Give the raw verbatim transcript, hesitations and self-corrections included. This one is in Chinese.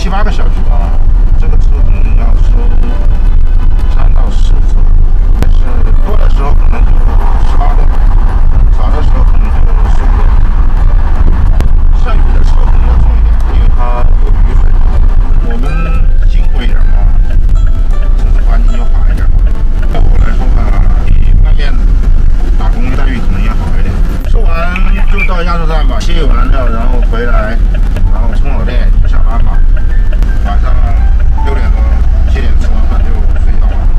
七八个小时啊，这个车可能要收三到十次，但是多的时候可能就十八个，少的时候可能就十五个。下雨的时候可能要重一点，因为它有雨水。我们辛苦一点嘛，车子环境就好一点。对我来说吧，比外面打工待遇可能要好一点。说完就到压缩站吧，卸完了然后回来。